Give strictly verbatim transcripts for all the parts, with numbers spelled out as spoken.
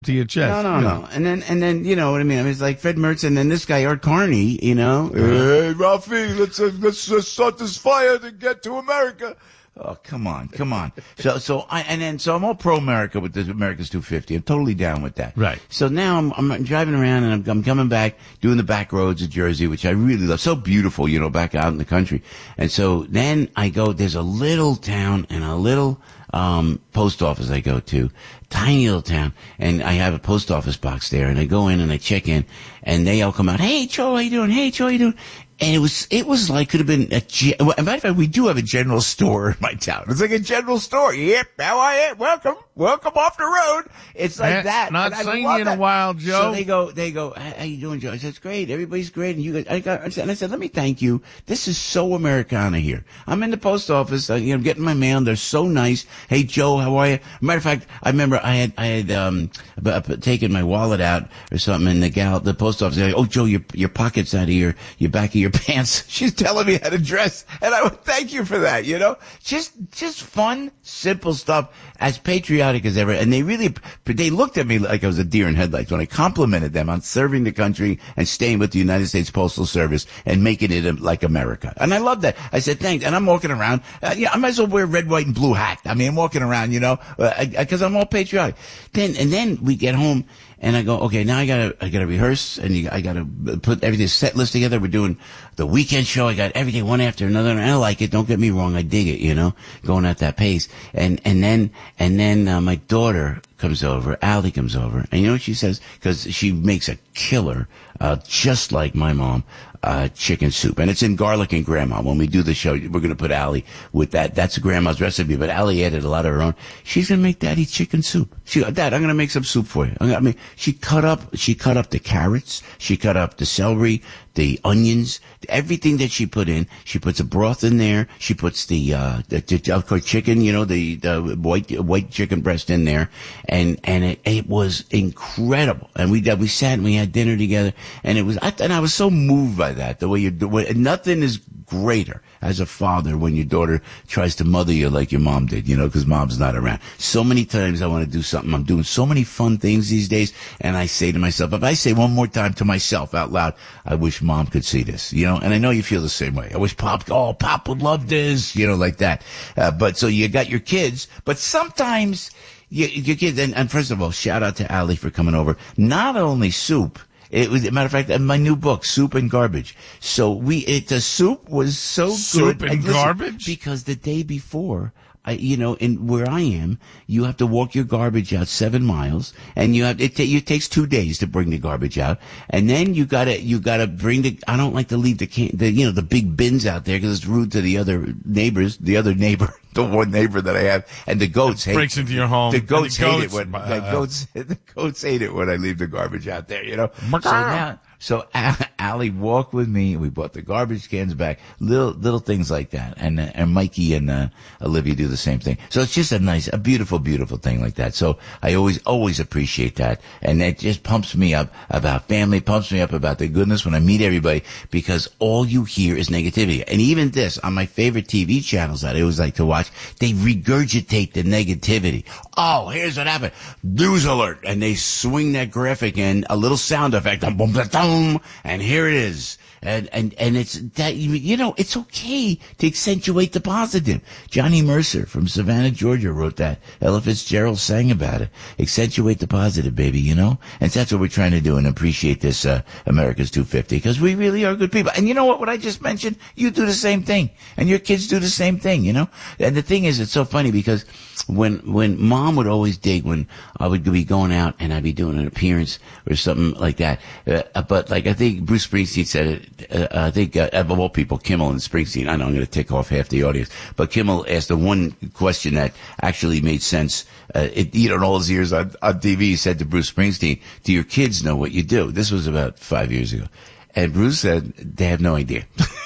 to your chest. No, no, no. And then, and then, you know what I mean? I mean, it's like Fred Mertz and then this guy, Art Carney, you know? Hey, Ralphie, let's, uh, let's uh, start this fire to get to America. Oh, come on, come on. So, so I, and then, so I'm all pro-America with this America's two fifty. I'm totally down with that. Right. So now I'm, I'm driving around and I'm, I'm coming back, doing the back roads of Jersey, which I really love. So beautiful, you know, back out in the country. And so then I go, there's a little town and a little, um, post office I go to, tiny little town, and I have a post office box there, and I go in and I check in, and they all come out, hey, Joe, how you doing? Hey, Joe, how you doing? And it was, it was like, could have been a, well, as a matter of fact, we do have a general store in my town. It's like a general store. Yep, how are you? Welcome. Welcome off the road. It's like Man, that. Not and seen you in that. a while, Joe. So they go, they go, how you doing, Joe? I said, it's great. Everybody's great. And you guys, I got, I said, and I said, let me thank you. This is so Americana here. I'm in the post office, uh, you know, getting my mail. They're so nice. Hey, Joe, how are you? Matter of fact, I remember I had, I had, um, taken my wallet out or something, and the gal at the post office, like, oh, Joe, your, your pocket's out of your, your back of your pants. She's telling me how to dress, and I would thank you for that, you know? Just, just fun, simple stuff, as patriotic as ever. And they really, they looked at me like I was a deer in headlights when I complimented them on serving the country and staying with the United States Postal Service and making it like America. And I love that. I said, thanks. And I'm walking around, uh, yeah, I might as well wear red, white, and blue hat. I mean, I'm walking around, you know, uh, cause I'm all patriotic. Then, and then we get home, and I go, okay, now I gotta, I gotta rehearse, and you, I gotta put everything, set list together. We're doing the weekend show. I got everything one after another, and I like it. Don't get me wrong. I dig it, you know, going at that pace. And, and then, and then, uh, my daughter comes over, Allie comes over, and you know what she says? Cause she makes a killer, uh, just like my mom, uh, chicken soup. And it's in garlic and grandma. When we do the show, we're gonna put Allie with that. That's grandma's recipe, but Allie added a lot of her own. She's gonna make Daddy chicken soup. She, Dad, I'm gonna make some soup for you. I mean, she cut up, she cut up the carrots, she cut up the celery, the onions, everything that she put in. She puts a broth in there. She puts the, uh, the, the of course, chicken, you know, the, the white, white chicken breast in there. And, and it, it was incredible. And we, we sat and we had dinner together, and it was, I, and I was so moved by that, the way you do it. Nothing is greater as a father when your daughter tries to mother you like your mom did, you know, because mom's not around. So many times I want to do something. I'm doing so many fun things these days, and I say to myself, if I say one more time to myself out loud, I wish mom could see this, you know, and I know you feel the same way. I wish Pop, oh, Pop would love this, you know, like that. Uh, but so you got your kids, but sometimes you, your kids, and, and first of all, shout out to Allie for coming over. Not only soup, it was, as a matter of fact, my new book, Soup and Garbage. So we, it, the soup was so soup good. Soup and listen, garbage? Because the day before, I, you know, in where I am, you have to walk your garbage out seven miles, and you have, it, ta- it takes two days to bring the garbage out. And then you gotta, you gotta bring the, I don't like to leave the can, the, you know, the big bins out there because it's rude to the other neighbors, the other neighbor, the one neighbor that I have, and the goats hate it. Breaks into your home. The goats, the hate goats, it when, uh, the goats, the goats hate it when I leave the garbage out there, you know. So now, So Allie walked with me. We brought the garbage cans back, little little things like that. And uh, and Mikey and uh, Olivia do the same thing. So it's just a nice, a beautiful, beautiful thing like that. So I always always appreciate that, and it just pumps me up about family, pumps me up about the goodness when I meet everybody, because all you hear is negativity. And even this on my favorite T V channels that I always like to watch, they regurgitate the negativity. Oh, here's what happened. News alert. And they swing that graphic in, a little sound effect. Boom, boom, boom, and here it is. And, and, and it's that, you, you know, it's okay to accentuate the positive. Johnny Mercer from Savannah, Georgia wrote that. Ella Fitzgerald sang about it. Accentuate the positive, baby, you know? And that's what we're trying to do, and appreciate this, uh, America's two fifty, because we really are good people. And you know what, what I just mentioned? You do the same thing. And your kids do the same thing, you know? And the thing is, it's so funny because when, when mom would always dig when I would be going out and I'd be doing an appearance or something like that. Uh, but like, I think Bruce Springsteen said it, Uh, I think, uh, of all people, Kimmel and Springsteen, I know I'm going to tick off half the audience, but Kimmel asked the one question that actually made sense. Uh, it, you know, all his years on, on T V, he said to Bruce Springsteen, do your kids know what you do? This was about five years ago. And Bruce said, they have no idea.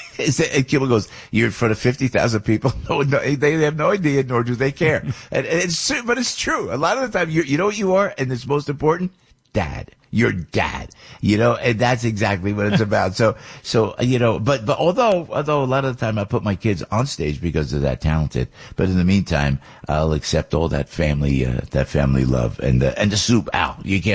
And Kimmel goes, you're in front of fifty thousand people? No, no, they have no idea, nor do they care. and, and it's, but it's true. A lot of the time, you, you know what you are, and it's most important? dad. Your dad, you know, and that's exactly what it's about. So, so, you know, but, but although, although a lot of the time I put my kids on stage because they're that talented, but in the meantime, I'll accept all that family, uh, that family love and the, and the soup. Al, you can't